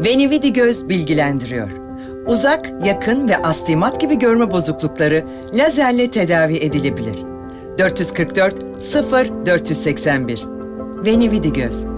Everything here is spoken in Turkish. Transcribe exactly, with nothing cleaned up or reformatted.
Venividi Göz bilgilendiriyor. Uzak, yakın ve astigmat gibi görme bozuklukları lazerle tedavi edilebilir. dört yüz kırk dört sıfır dört yüz seksen bir Venividi Göz.